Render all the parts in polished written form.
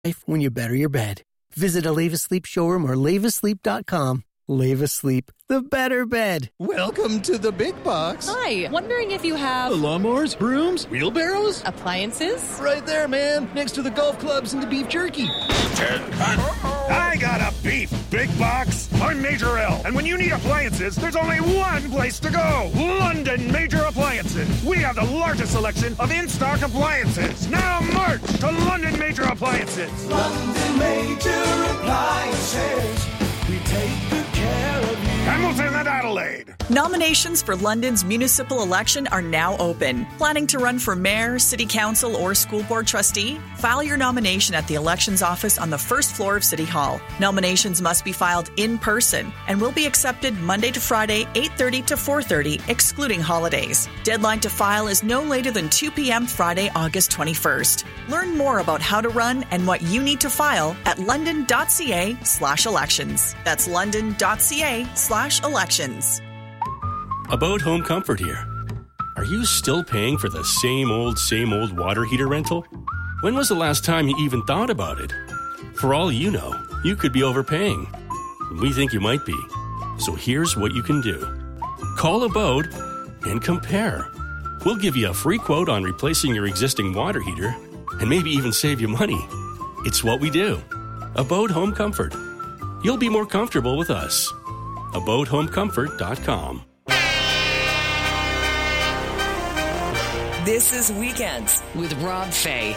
when you better your bed. Visit a Leave Asleep showroom or leaveasleep.com. Leave Asleep, the better bed. Welcome to the big box. Hi, wondering if you have... lawnmowers, brooms, wheelbarrows? Appliances? Right there, man, next to the golf clubs and the beef jerky. I got a beef big box. I'm Major L, and when you need appliances, there's only one place to go. London Major Appliances. We have the largest selection of in-stock appliances. Now march to London Major Appliances. London Major Appliances. We take good care of you. Hamilton and Adelaide. Nominations for London's municipal election are now open. Planning to run for mayor, city council, or school board trustee? File your nomination at the elections office on the first floor of City Hall. Nominations must be filed in person and will be accepted Monday to Friday, 8:30 to 4:30, excluding holidays. Deadline to file is no later than 2 p.m. Friday, August 21st. Learn more about how to run and what you need to file at london.ca/elections. That's london.ca/elections. About Home Comfort here. Are you still paying for the same old water heater rental? When was the last time you even thought about it? For all you know, you could be overpaying. We think you might be. So here's what you can do. Call Abode and compare. We'll give you a free quote on replacing your existing water heater and maybe even save you money. It's what we do. Abode Home Comfort. You'll be more comfortable with us. AbodeHomeComfort.com. This is Weekends with Rob Fay.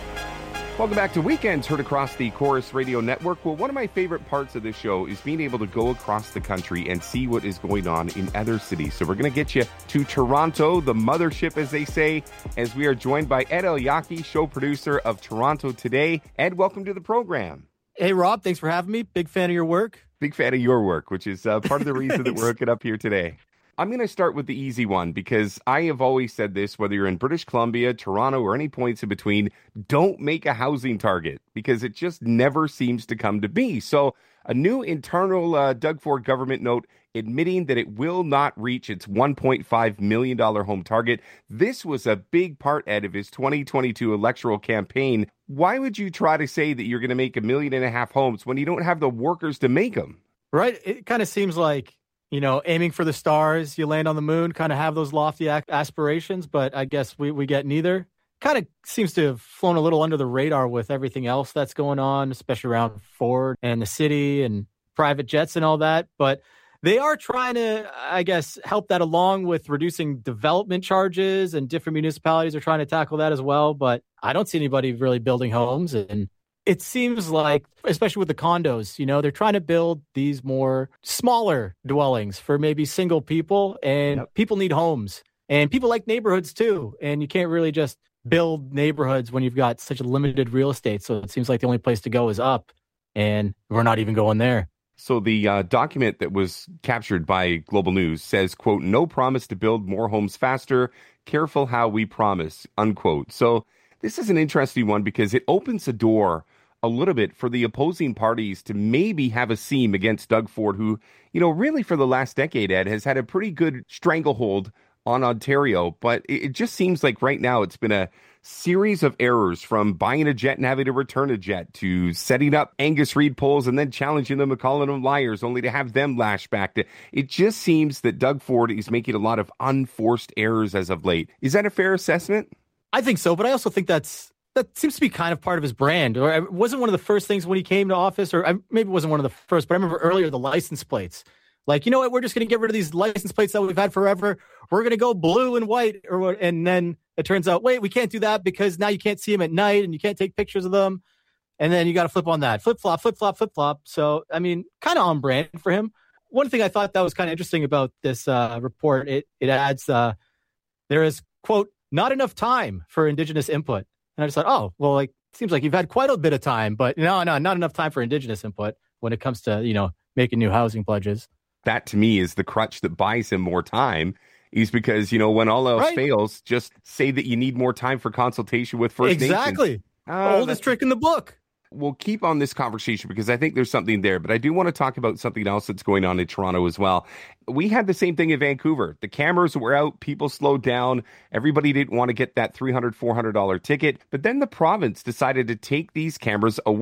Welcome back to Weekends, heard across the Chorus Radio Network. Well, one of my favorite parts of this show is being able to go across the country and see what is going on in other cities. So we're going to get you to Toronto, the mothership, as they say, as we are joined by Ed Elyaki, show producer of Toronto Today. Ed, welcome to the program. Hey, Rob, thanks for having me. Big fan of your work. Big fan of your work, which is part of the reason that we're hooking up here today. I'm going to start with the easy one because I have always said this, whether you're in British Columbia, Toronto, or any points in between, don't make a housing target because it just never seems to come to be. So a new internal Doug Ford government note admitting that it will not reach its $1.5 million home target. This was a big part, Ed, of his 2022 electoral campaign. Why would you try to say that you're going to make 1.5 million homes when you don't have the workers to make them? Right. It kind of seems like, aiming for the stars, you land on the moon, kind of have those lofty aspirations, but I guess we get neither. Kind of seems to have flown a little under the radar with everything else that's going on, especially around Ford and the city and private jets and all that. But they are trying to, I guess, help that along with reducing development charges, and different municipalities are trying to tackle that as well. But I don't see anybody really building homes. And it seems like, especially with the condos, they're trying to build these more smaller dwellings for maybe single people, and people need homes, and people like neighborhoods too. And you can't really just build neighborhoods when you've got such a limited real estate. So it seems like the only place to go is up, and we're not even going there. So the document that was captured by Global News says, quote, no promise to build more homes faster. Careful how we promise, unquote. So this is an interesting one because it opens the door a little bit for the opposing parties to maybe have a seam against Doug Ford, who, really for the last decade, Ed, has had a pretty good stranglehold on Ontario. But it just seems like right now it's been a series of errors, from buying a jet and having to return a jet to setting up Angus Reid polls and then challenging them and calling them liars only to have them lash back. It just seems that Doug Ford is making a lot of unforced errors as of late. Is that a fair assessment? I think so, but I also think that seems to be kind of part of his brand. Or it wasn't one of the first things when he came to office, or maybe it wasn't one of the first, but I remember earlier the license plates. Like, you know what, we're just going to get rid of these license plates that we've had forever. We're going to go blue and white, and then it turns out, wait, we can't do that because now you can't see them at night and you can't take pictures of them. And then you got to flip on that. Flip, flop, flip, flop, flip, flop. So, I mean, kind of on brand for him. One thing I thought that was kind of interesting about this report, it adds, there is, quote, not enough time for Indigenous input. And I just thought, oh, well, it seems like you've had quite a bit of time, but no, not enough time for Indigenous input when it comes to, making new housing pledges. That to me is the crutch that buys him more time, is because, when all else fails, just say that you need more time for consultation with First Nations. Exactly. Oldest trick in the book. we'll keep on this conversation because I think there's something there. But I do want to talk about something else that's going on in Toronto as well. We had the same thing in Vancouver. The cameras were out. People slowed down. Everybody didn't want to get that $300, $400 ticket. But then the province decided to take these cameras away.